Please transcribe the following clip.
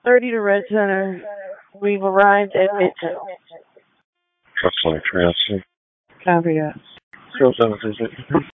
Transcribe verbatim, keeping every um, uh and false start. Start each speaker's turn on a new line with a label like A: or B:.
A: thirty to Red Center. We've arrived at Midtown.
B: Truck twenty-three, I see.
A: Copy that.
B: Zero seven three six.